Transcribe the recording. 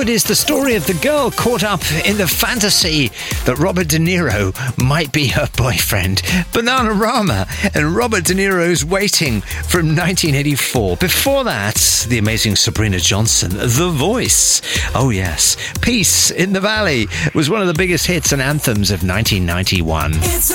Forward is the story of the girl caught up in the fantasy that Robert De Niro might be her boyfriend. Bananarama and Robert De Niro's Waiting from 1984. Before that, the amazing Sabrina Johnson, The Voice. Oh yes, Peace in the Valley was one of the biggest hits and anthems of 1991.